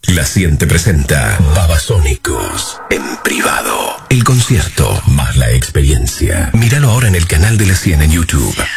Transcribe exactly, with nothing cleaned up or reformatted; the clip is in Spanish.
La Cien te presenta Babasónicos en privado. El concierto más la experiencia. Míralo ahora en el canal de La Cien en YouTube.